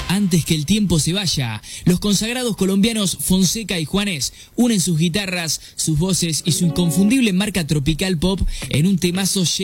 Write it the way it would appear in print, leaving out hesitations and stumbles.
Antes que el tiempo se vaya, los consagrados colombianos Fonseca y Juanes unen sus guitarras, sus voces y su inconfundible marca tropical pop en un temazo lleno